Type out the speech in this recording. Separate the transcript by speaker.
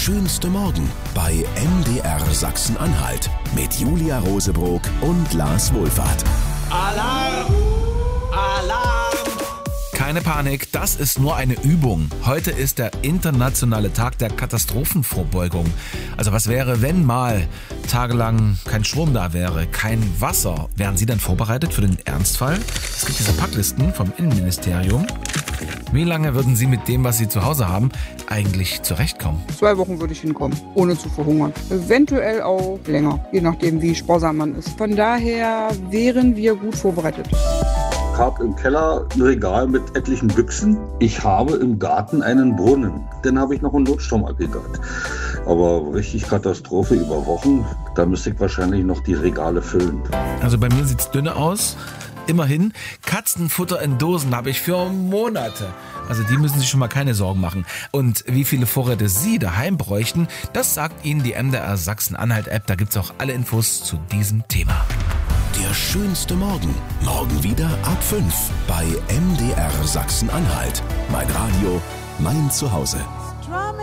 Speaker 1: schönste Morgen bei MDR Sachsen-Anhalt mit Julia Rosebrock und Lars Wohlfahrt.
Speaker 2: Alarm! Alarm!
Speaker 3: Keine Panik, das ist nur eine Übung. Heute ist der internationale Tag der Katastrophenvorbeugung. Also was wäre, wenn mal tagelang kein Strom da wäre, kein Wasser? Wären Sie dann vorbereitet für den Ernstfall? Es gibt diese Packlisten vom Innenministerium. Wie lange würden Sie mit dem, was Sie zu Hause haben, eigentlich zurechtkommen?
Speaker 4: 2 Wochen würde ich hinkommen, ohne zu verhungern. Eventuell auch länger, je nachdem wie sparsam man ist. Von daher wären wir gut vorbereitet.
Speaker 5: Ich habe im Keller ein Regal mit etlichen Büchsen. Ich habe im Garten einen Brunnen. Dann habe ich noch ein Notstromaggregat. Aber richtig Katastrophe über Wochen, da müsste ich wahrscheinlich noch die Regale füllen.
Speaker 3: Also bei mir sieht's dünne aus. Immerhin, Katzenfutter in Dosen habe ich für Monate. Also die müssen sich schon mal keine Sorgen machen. Und wie viele Vorräte Sie daheim bräuchten, das sagt Ihnen die MDR Sachsen-Anhalt-App. Da gibt's auch alle Infos zu diesem Thema.
Speaker 1: Der schönste Morgen. Morgen wieder ab 5 bei MDR Sachsen-Anhalt. Mein Radio, mein Zuhause.